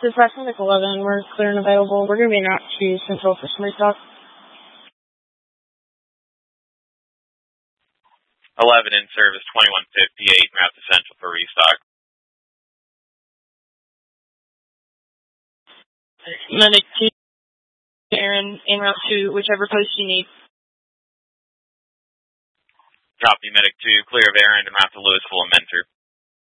Dispatch Medic 11, we're clear and available. We're going to be en route to Central for some restock. 11 in service, 2158, route to Central for restock. Medic 2, Aaron, en route to whichever post you need. Copy, Medic 2, clear of Aaron, en route to Louisville and Mentor.